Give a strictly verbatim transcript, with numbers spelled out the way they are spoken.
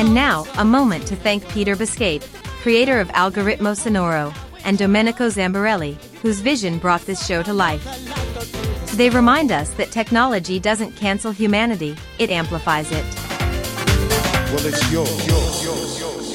And now, a moment to thank Peter Biscape, creator of Algoritmo Sonoro, and Domenico Zambarelli, whose vision brought this show to life. They remind us that technology doesn't cancel humanity, it amplifies it. Well, it's yours, yours, yours, yours.